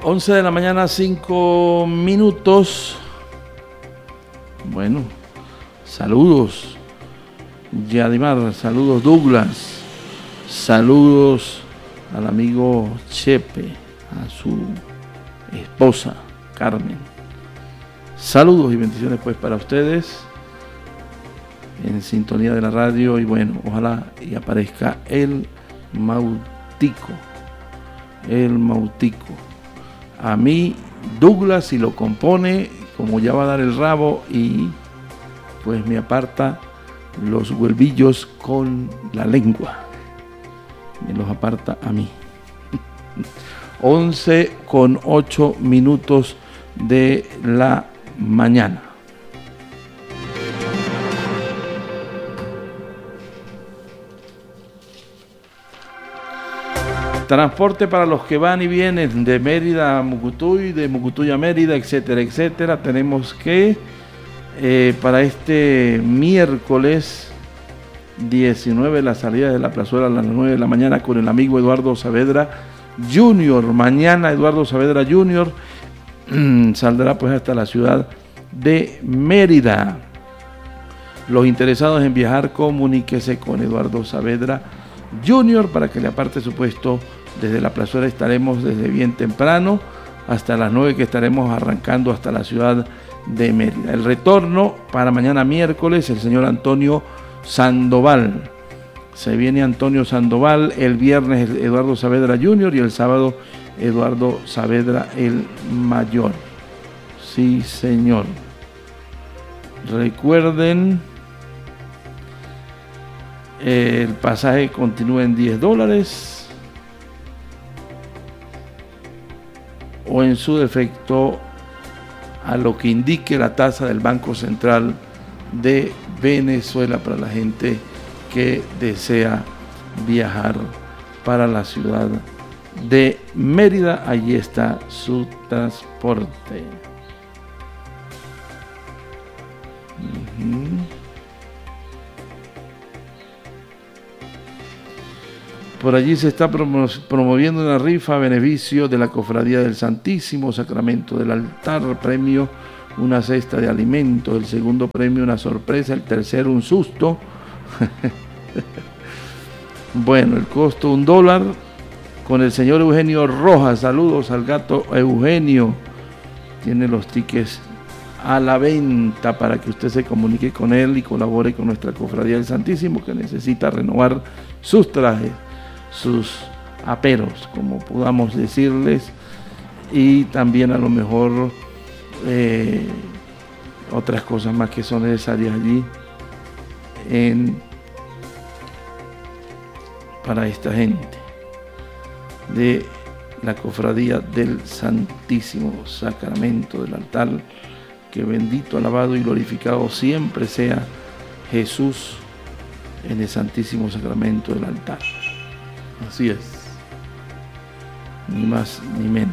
11 de la mañana, 5 minutos. Bueno, saludos Yadimar, saludos Douglas, saludos al amigo Chepe, a su esposa Carmen. Saludos y bendiciones pues para ustedes en sintonía de la radio, y bueno, ojalá y aparezca el Mautico. A mí Douglas, si lo compone, como ya va a dar el rabo, y pues me aparta los huevillos con la lengua, me los aparta a mí. 11:08 de la mañana. Transporte para los que van y vienen de Mérida a Mucutuy, de Mucutuy a Mérida, etcétera, etcétera. Tenemos que para este miércoles 19 la salida de la plazuela a las 9 de la mañana con el amigo Eduardo Saavedra Jr. Mañana Eduardo Saavedra Jr. saldrá pues hasta la ciudad de Mérida. Los interesados en viajar, comuníquese con Eduardo Saavedra Jr. para que le aparte su puesto. Desde la plazuela estaremos desde bien temprano hasta las 9 que estaremos arrancando hasta la ciudad de Mérida. El retorno para mañana miércoles, el señor Antonio Sandoval. Se viene Antonio Sandoval, el viernes Eduardo Saavedra Jr. y el sábado Eduardo Saavedra el Mayor. Sí, señor. Recuerden, el pasaje continúa en $10 o en su defecto a lo que indique la tasa del Banco Central de Venezuela para la gente que desea viajar para la ciudad de Mérida. Allí está su transporte. Por allí se está promoviendo una rifa a beneficio de la Cofradía del Santísimo Sacramento del Altar. Premio, una cesta de alimentos. El segundo premio, una sorpresa. El tercero, un susto. Bueno, el costo $1 con el señor Eugenio Rojas. Saludos al gato Eugenio. Tiene los tickets a la venta para que usted se comunique con él y colabore con nuestra Cofradía del Santísimo, que necesita renovar sus trajes, sus aperos, como podamos decirles, y también a lo mejor otras cosas más que son necesarias allí para esta gente de la Cofradía del Santísimo Sacramento del Altar. Que bendito, alabado y glorificado siempre sea Jesús en el Santísimo Sacramento del altar. Así es, ni más ni menos.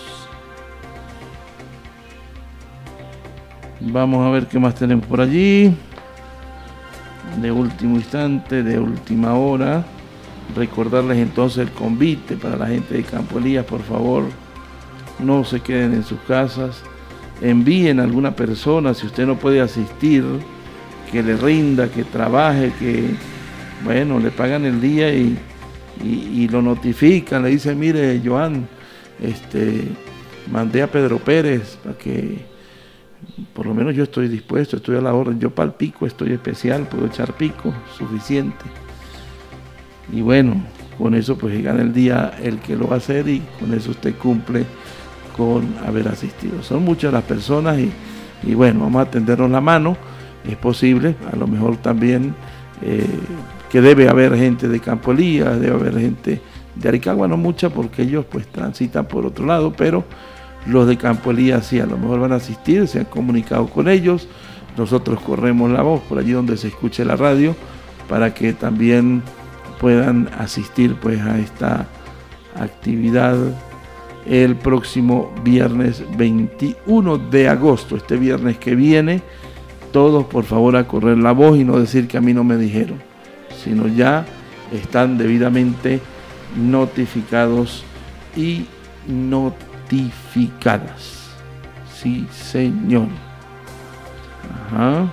Vamos a ver qué más tenemos por allí. De último instante, de última hora, recordarles entonces el convite para la gente de Campo Elías. Por favor, no se queden en sus casas. Envíen a alguna persona, si usted no puede asistir, que le rinda, que trabaje, que, bueno, le pagan el día y lo notifican, le dicen, mire, Joan, mandé a Pedro Pérez para que, por lo menos yo estoy dispuesto, estoy a la orden, yo para el pico estoy especial, puedo echar pico, suficiente. Y bueno, con eso pues gana el día el que lo va a hacer y con eso usted cumple con haber asistido. Son muchas las personas y bueno, vamos a tendernos la mano. Es posible, a lo mejor también que debe haber gente de Campo Elías, debe haber gente de Aricagua, no mucha porque ellos pues transitan por otro lado, pero los de Campo Elías sí, a lo mejor van a asistir, se han comunicado con ellos, nosotros corremos la voz por allí donde se escuche la radio para que también puedan asistir pues a esta actividad el próximo viernes 21 de agosto, este viernes que viene. Todos por favor a correr la voz y no decir que a mí no me dijeron, sino ya están debidamente notificados y notificados. certificadas. Sí, señor. Ajá.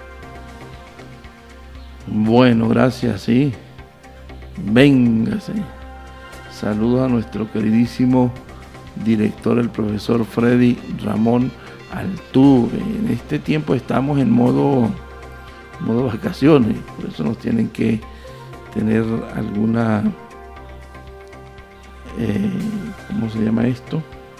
Bueno, gracias, sí. Véngase. Saludos a nuestro queridísimo director, el profesor Freddy Ramón Altuve. En este tiempo estamos en modo vacaciones, por eso nos tienen que tener alguna, ¿cómo se llama esto?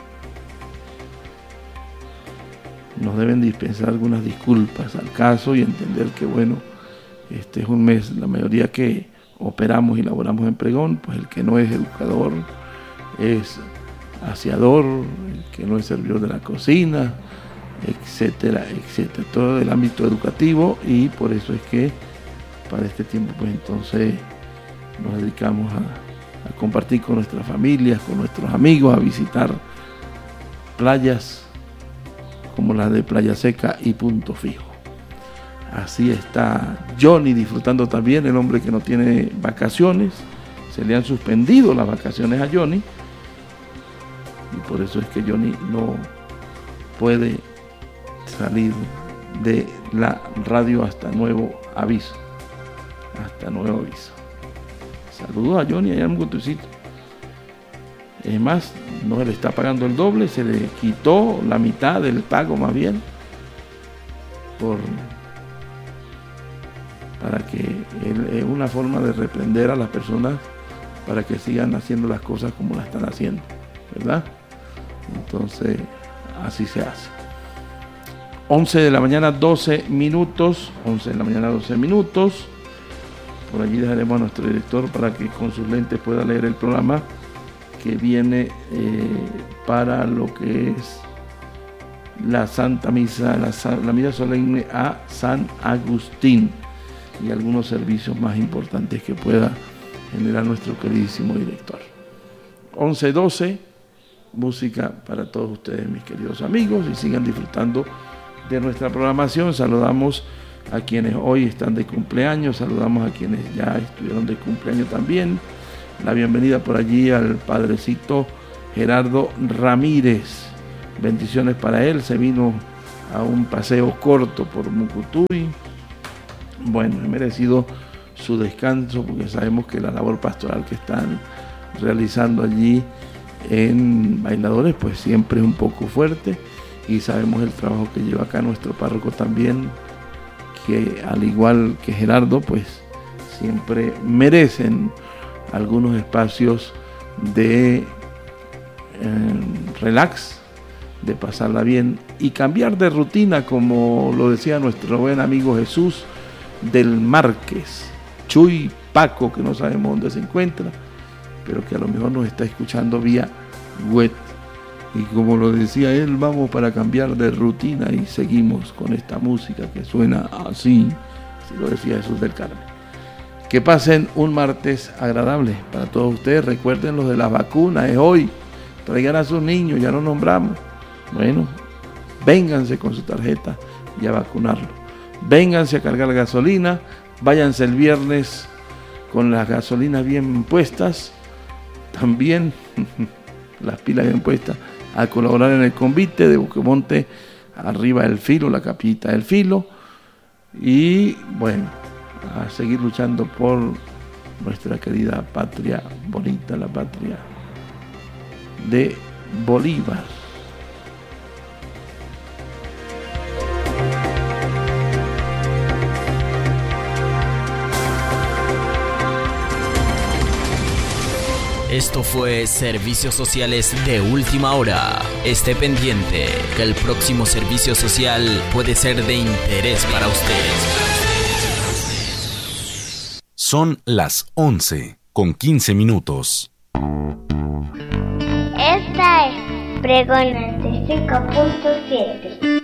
Nos deben dispensar algunas disculpas al caso y entender que, bueno, este es un mes, la mayoría que operamos y laboramos en pregón, pues el que no es educador es aseador, el que no es servidor de la cocina, etcétera, etcétera, todo el ámbito educativo, y por eso es que para este tiempo pues entonces nos dedicamos a compartir con nuestras familias, con nuestros amigos, a visitar playas como las de Playa Seca y Punto Fijo. Así está Johnny disfrutando también, el hombre que no tiene vacaciones. Se le han suspendido las vacaciones a Johnny y por eso es que Johnny no puede salir de la radio hasta nuevo aviso. Saludos a Johnny allá en Gutucito. Es más, no se le está pagando el doble, se le quitó la mitad del pago más bien para que es una forma de reprender a las personas para que sigan haciendo las cosas como las están haciendo, ¿verdad? Entonces, así se hace. 11 de la mañana, 12 minutos. Por allí dejaremos a nuestro director para que con sus lentes pueda leer el programa que viene para lo que es la Santa Misa, la misa solemne a San Agustín y algunos servicios más importantes que pueda generar nuestro queridísimo director. 11:12, música para todos ustedes, mis queridos amigos, y sigan disfrutando de nuestra programación. Saludamos a quienes hoy están de cumpleaños, saludamos a quienes ya estuvieron de cumpleaños también. La bienvenida por allí al padrecito Gerardo Ramírez. Bendiciones para él. Se vino a un paseo corto por Mucutuy. Bueno, he merecido su descanso porque sabemos que la labor pastoral que están realizando allí en Bailadores pues siempre es un poco fuerte, y sabemos el trabajo que lleva acá nuestro párroco también, que al igual que Gerardo pues siempre merecen algunos espacios de relax, de pasarla bien y cambiar de rutina, como lo decía nuestro buen amigo Jesús del Márquez, Chuy Paco, que no sabemos dónde se encuentra, pero que a lo mejor nos está escuchando vía web. Y como lo decía él, vamos para cambiar de rutina y seguimos con esta música que suena así, así lo decía Jesús del Carmen. Que pasen un martes agradable para todos ustedes. Recuerden los de las vacunas, es hoy. Traigan a sus niños, ya los nombramos. Bueno, vénganse con su tarjeta y a vacunarlo. Vénganse a cargar gasolina, váyanse el viernes con las gasolinas bien puestas, también las pilas bien puestas, a colaborar en el convite de Buquemonte, arriba del Filo, la capillita del Filo, y bueno, a seguir luchando por nuestra querida patria bonita, la patria de Bolívar. Esto fue Servicios Sociales de Última Hora. Esté pendiente, que el próximo servicio social puede ser de interés para usted. Son las 11:15. Esta es Pregón 95.7.